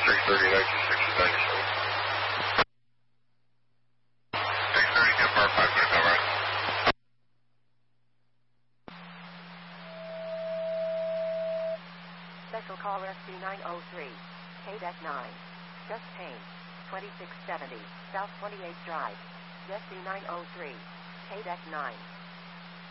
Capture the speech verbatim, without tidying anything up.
three thirty, nineteen sixty-nine, so. six thirty, ten bar five, good, all right. Special call S C nine oh three, K D E C nine. Just Payne, twenty-six seventy, South twenty-eighth Drive. S C nine oh three, K D E C nine.